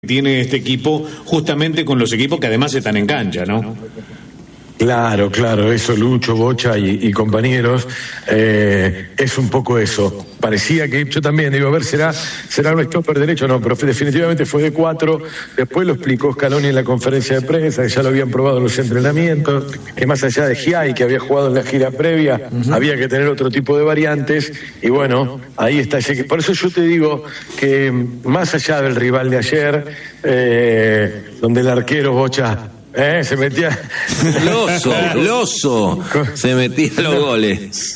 tiene este equipo justamente con los equipos que además están en cancha, ¿no? Claro, eso, Lucho, Bocha y compañeros, es un poco eso. Parecía que yo también, digo, a ver, ¿será un stopper derecho? No, pero definitivamente fue de 4. Después lo explicó Scaloni en la conferencia de prensa, que ya lo habían probado en los entrenamientos, que más allá de Giai, que había jugado en la gira previa, había que tener otro tipo de variantes, y bueno, ahí está ese. Por eso yo te digo que más allá del rival de ayer, donde el arquero Bocha se metía Loso se metía los goles.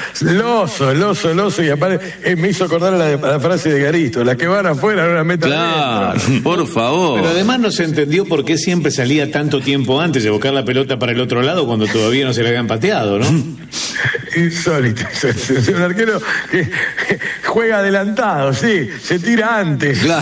Loso y aparte me hizo acordar a la frase de Garisto: las que van afuera no las metan adentro. Por favor. Pero además no se entendió por qué siempre salía tanto tiempo antes de buscar la pelota para el otro lado cuando todavía no se le habían pateado, ¿no? Insólito. Es un arquero que juega adelantado, sí, se tira antes. Claro.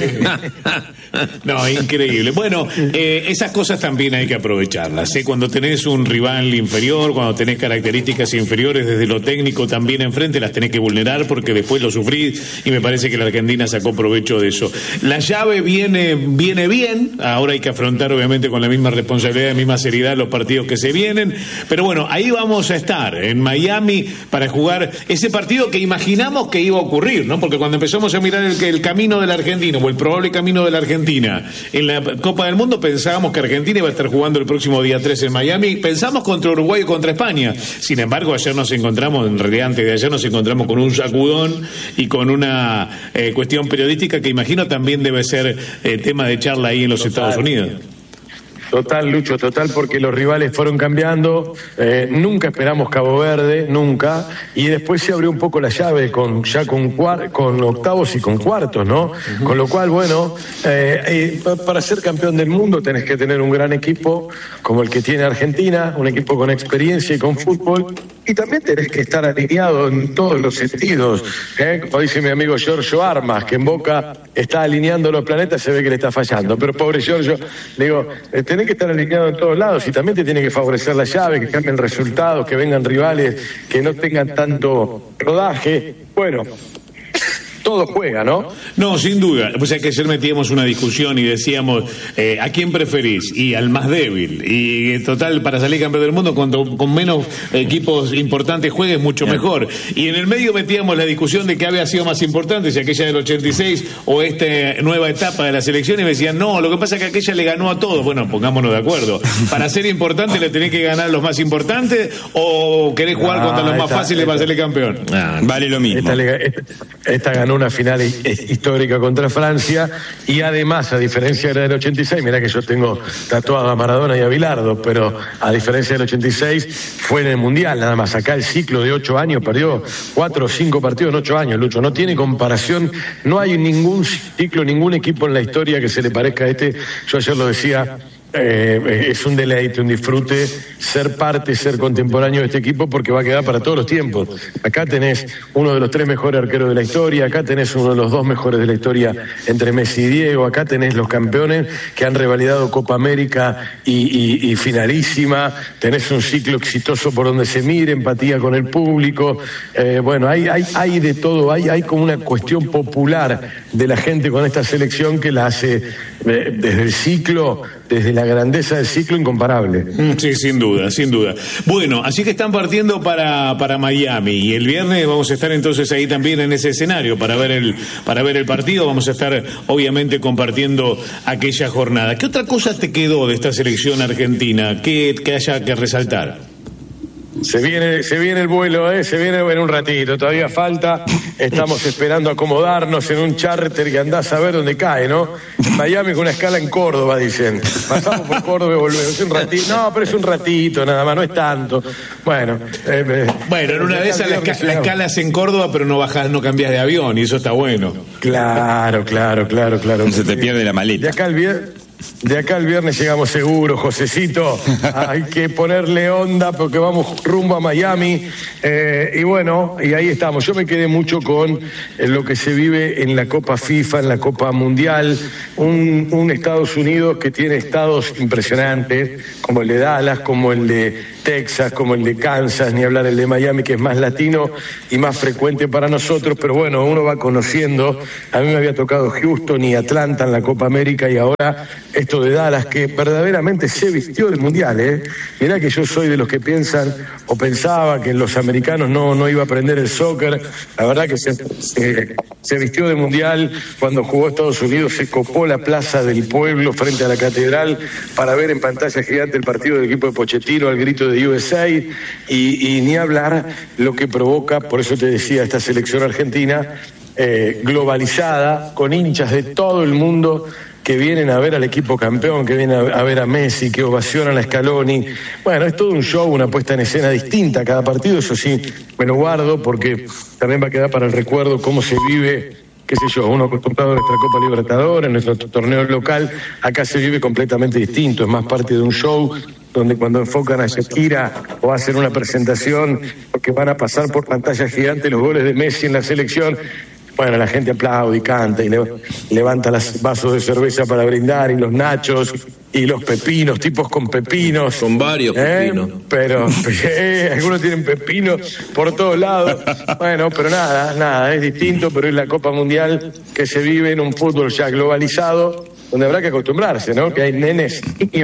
No, increíble. Bueno, esas cosas también hay que aprovecharlas, ¿eh? Cuando tenés un rival inferior, cuando tenés características inferiores desde lo técnico también enfrente, las tenés que vulnerar porque después lo sufrís, y me parece que la Argentina sacó provecho de eso. La llave viene bien, ahora hay que afrontar obviamente con la misma responsabilidad, la misma seriedad los partidos que se vienen, pero bueno, ahí vamos a estar en Miami para jugar ese partido que imaginamos que iba a ocurrir, ¿no? Porque cuando empezamos a mirar el camino de la Argentina, o el probable camino de la Argentina en la Copa del Mundo, pensábamos que Argentina iba a estar jugando el próximo día 3 en Miami, pensamos contra Uruguay o contra España. Sin embargo, ayer nos encontramos, en realidad antes de ayer nos encontramos con un sacudón y con una cuestión periodística que imagino también debe ser tema de charla ahí en los Estados Unidos. Total, Lucho, total, porque los rivales fueron cambiando, nunca esperamos Cabo Verde, nunca, y después se abrió un poco la llave con octavos y con cuartos, ¿no? Con lo cual, bueno, para ser campeón del mundo tenés que tener un gran equipo como el que tiene Argentina, un equipo con experiencia y con fútbol, y también tenés que estar alineado en todos los sentidos, como dice mi amigo Giorgio Armas, que en Boca está alineando los planetas, se ve que le está fallando, pero pobre Giorgio, le digo, tenés que estar alineado en todos lados, y también te tiene que favorecer la llave, que cambien resultados, que vengan rivales que no tengan tanto rodaje. Bueno, todo juega, ¿no? No, sin duda. Pues es que ayer metíamos una discusión y decíamos, ¿a quién preferís? Y al más débil. Y en total, para salir campeón del mundo, cuanto con menos equipos importantes juegues, mucho mejor. Y en el medio metíamos la discusión de qué había sido más importante, si aquella del 86 o esta nueva etapa de la selección, y me decían, no, lo que pasa es que aquella le ganó a todos. Bueno, pongámonos de acuerdo. Para ser importante le tenés que ganar a los más importantes, o querés jugar contra los más fáciles para ser campeón. Vale lo mismo. Esta ganó una final histórica contra Francia, y además, a diferencia de la del 86, mirá que yo tengo tatuado a Maradona y a Bilardo, pero a diferencia del 86 fue en el Mundial nada más. Acá el ciclo de 8 años perdió 4 o 5 partidos en 8 años, Lucho, no tiene comparación, no hay ningún ciclo, ningún equipo en la historia que se le parezca a este. Yo ayer lo decía, es un deleite, un disfrute ser parte, ser contemporáneo de este equipo, porque va a quedar para todos los tiempos. Acá tenés uno de los 3 mejores arqueros de la historia, acá tenés uno de los 2 mejores de la historia entre Messi y Diego, acá tenés los campeones que han revalidado Copa América y finalísima, tenés un ciclo exitoso por donde se mire, empatía con el público, bueno, hay de todo, hay como una cuestión popular de la gente con esta selección que la hace desde el ciclo, desde la grandeza del ciclo, incomparable. Sí, sin duda, sin duda. Bueno, así que están partiendo para Miami, y el viernes vamos a estar entonces ahí también en ese escenario para ver el partido. Vamos a estar obviamente compartiendo aquella jornada. ¿Qué otra cosa te quedó de esta selección argentina que haya que resaltar? Se viene el vuelo, se viene en un ratito, todavía falta, estamos esperando acomodarnos en un charter que andás a ver dónde cae, ¿no? En Miami con una escala en Córdoba, dicen. Pasamos por Córdoba y volvemos. Es un ratito, no, pero es un ratito nada más, no es tanto. Bueno, en una de esas la escala es en Córdoba, pero no bajás, no cambiás de avión, y eso está bueno. Claro. Se te pierde la maleta. De acá al viernes. De acá el viernes llegamos seguros, Josecito. Hay que ponerle onda porque vamos rumbo a Miami. Y bueno, y ahí estamos. Yo me quedé mucho con lo que se vive en la Copa FIFA, en la Copa Mundial. Un Estados Unidos que tiene estados impresionantes, como el de Dallas, como el de Texas, como el de Kansas, ni hablar el de Miami, que es más latino y más frecuente para nosotros. Pero bueno, uno va conociendo. A mí me había tocado Houston y Atlanta en la Copa América y ahora esto de Dallas, que verdaderamente se vistió del Mundial, Mirá que yo soy de los que piensan o pensaba que los americanos no iba a aprender el soccer. La verdad que se vistió de Mundial. Cuando jugó Estados Unidos se copó la plaza del pueblo frente a la catedral para ver en pantalla gigante el partido del equipo de Pochettino al grito de USA y ni hablar lo que provoca, por eso te decía, esta selección argentina globalizada, con hinchas de todo el mundo que vienen a ver al equipo campeón, que vienen a ver a Messi, que ovacionan a Scaloni. Bueno, es todo un show, una puesta en escena distinta cada partido, eso sí, me lo guardo porque también va a quedar para el recuerdo cómo se vive, qué sé yo, uno acostumbrado a nuestra Copa Libertadores, nuestro torneo local, acá se vive completamente distinto, es más parte de un show donde cuando enfocan a Shakira o hacen una presentación, porque van a pasar por pantalla gigante los goles de Messi en la selección. Bueno, la gente aplaude y canta y levanta los vasos de cerveza para brindar y los nachos y los pepinos, tipos con pepinos. Con varios pepinos. Pero algunos tienen pepinos por todos lados. Bueno, pero nada, es distinto, pero es la Copa Mundial que se vive en un fútbol ya globalizado, donde habrá que acostumbrarse, ¿no? Que hay niños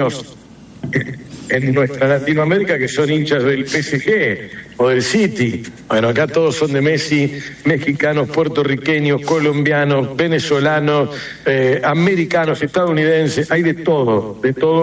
en nuestra Latinoamérica que son hinchas del PSG o del City. Bueno, acá todos son de Messi, mexicanos, puertorriqueños, colombianos, venezolanos, americanos, estadounidenses, hay de todo.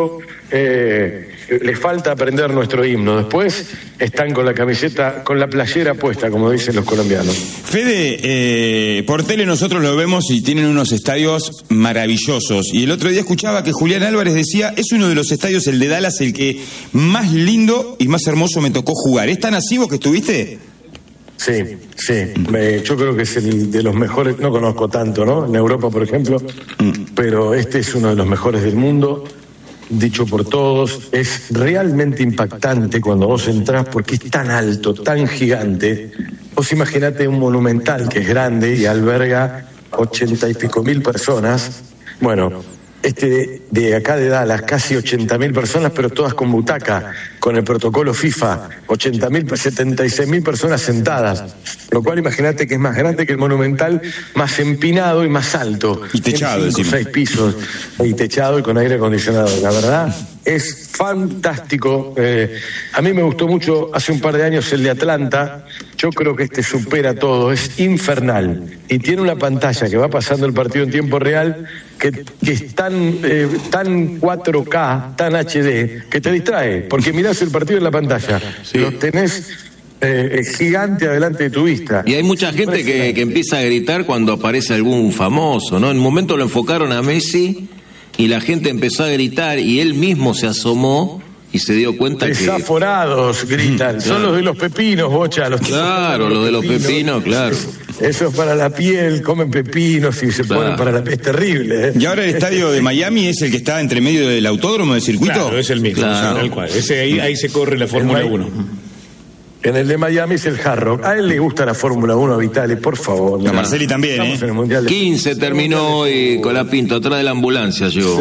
Les falta aprender nuestro himno. Después están con la camiseta, con la playera puesta, como dicen los colombianos. Fede, por tele nosotros lo vemos y tienen unos estadios maravillosos. Y el otro día escuchaba que Julián Álvarez decía, es uno de los estadios, el de Dallas, el que más lindo y más hermoso me tocó jugar. ¿Es tan así vos que estuviste? Sí. Yo creo que es el de los mejores, no conozco tanto, ¿no? En Europa, por ejemplo, pero este es uno de los mejores del mundo. Dicho por todos, es realmente impactante cuando vos entrás porque es tan alto, tan gigante. Vos imaginate un Monumental que es grande y alberga 80 y pico mil personas. Bueno, de acá de Dallas, casi 80.000 personas, pero todas con butaca, con el protocolo FIFA, 76.000 personas sentadas, lo cual imagínate que es más grande que el Monumental, más empinado y más alto. Y techado, 6 pisos, y techado y con aire acondicionado. La verdad, es fantástico. A mí me gustó mucho hace un par de años el de Atlanta. Yo creo que este supera todo, es infernal. Y tiene una pantalla que va pasando el partido en tiempo real, que es tan 4K, tan HD, que te distrae, porque mirás el partido en la pantalla, lo tenés gigante adelante de tu vista. Y hay mucha gente que empieza a gritar cuando aparece algún famoso, ¿no? En un momento lo enfocaron a Messi y la gente empezó a gritar y él mismo se asomó y se dio cuenta Desaforados gritan, Claro. son los de los pepinos, Bocha. Claro, los de los pepinos, claro. Eso es para la piel, comen pepinos y se ponen para la piel, es terrible. Y ahora el estadio de Miami es el que está entre medio del autódromo, del circuito. Claro, es el mismo, Claro. tal cual. Ahí se corre la Fórmula 1. En el de Miami es el Hard Rock. A él le gusta la Fórmula 1 a Vitale, por favor. A Marceli también, Estamos en el Mundial de... 15 terminó hoy Colapinto, atrás de la ambulancia llegó.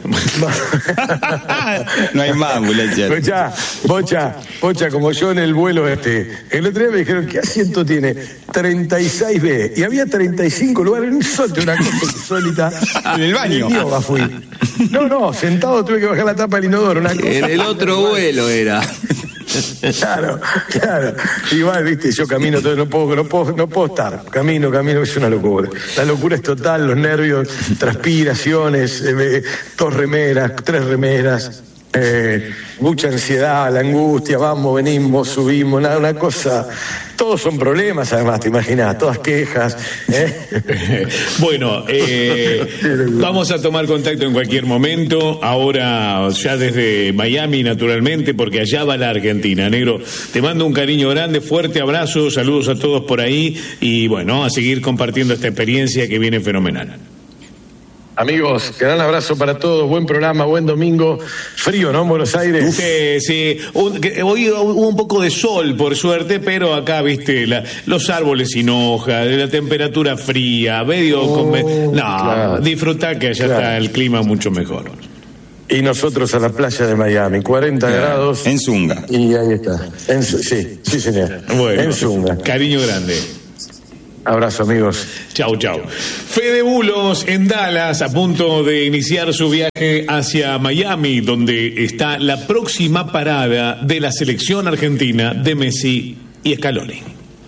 No hay más ambulancia. Bocha, como yo en el vuelo el otro día me dijeron, ¿qué asiento tiene? 36B. Y había 35 lugares en un sote, una cosa insólita. En el baño. En Nioba fui. No, sentado tuve que bajar la tapa del inodoro. Una cosa En el otro vuelo era. Claro. Igual, viste, yo camino, entonces no puedo estar. Camino, es una locura. La locura es total, los nervios, transpiraciones, 2 remeras, 3 remeras, mucha ansiedad, la angustia, vamos, venimos, subimos, nada, una cosa. Todos son problemas, además, te imaginas, todas quejas. Bueno, vamos a tomar contacto en cualquier momento, ahora ya desde Miami, naturalmente, porque allá va la Argentina. Negro, te mando un cariño grande, fuerte abrazo, saludos a todos por ahí y bueno, a seguir compartiendo esta experiencia que viene fenomenal. Amigos, gran abrazo para todos, buen programa, buen domingo. Frío, ¿no? En Buenos Aires. Sí. Hoy hubo un poco de sol, por suerte, pero acá, viste, los árboles sin hoja, la temperatura fría, claro. Disfrutá que allá está el clima mucho mejor. Y nosotros a la playa de Miami, 40 grados. En Zunga. Y ahí está. Sí, señor. Bueno, en Zunga. Cariño grande. Abrazo, amigos. Chau. Fede Bulos en Dallas, a punto de iniciar su viaje hacia Miami, donde está la próxima parada de la selección argentina de Messi y Scaloni.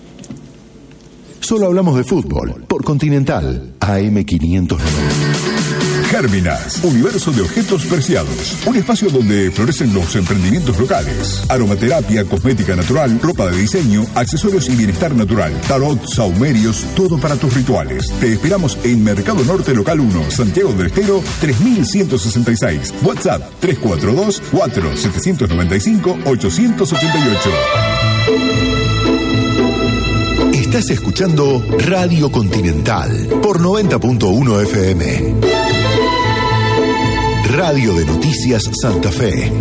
Solo hablamos de fútbol por Continental AM590. Gérminas, universo de objetos preciados. Un espacio donde florecen los emprendimientos locales. Aromaterapia, cosmética natural, ropa de diseño, accesorios y bienestar natural. Tarot, saumerios, todo para tus rituales. Te esperamos en Mercado Norte Local 1, Santiago del Estero, 3166. WhatsApp 342-4795-888. Estás escuchando Radio Continental por 90.1 FM. Radio de Noticias Santa Fe.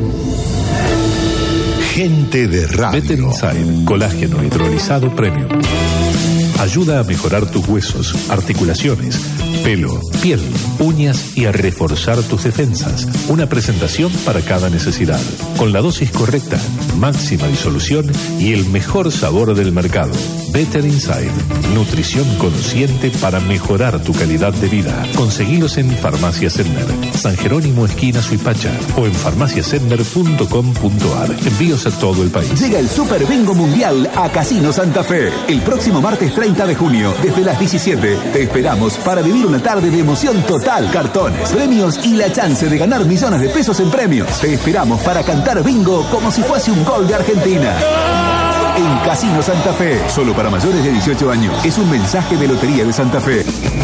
Gente de radio. Better Inside, colágeno hidrolizado premium. Ayuda a mejorar tus huesos, articulaciones, pelo, piel, uñas y a reforzar tus defensas. Una presentación para cada necesidad. Con la dosis correcta, máxima disolución y el mejor sabor del mercado. Better Inside, nutrición consciente para mejorar tu calidad de vida. Conseguilos en Farmacia Sedmer, San Jerónimo esquina Suipacha o en farmaciasedmer.com.ar. Envíos a todo el país. Llega el Super Bingo Mundial a Casino Santa Fe. El próximo martes 30 de junio, desde las 17, te esperamos para vivir una tarde de emoción total. Cartones, premios y la chance de ganar millones de pesos en premios. Te esperamos para cantar bingo como si fuese un gol de Argentina. En Casino Santa Fe, solo para mayores de 18 años. Es un mensaje de Lotería de Santa Fe.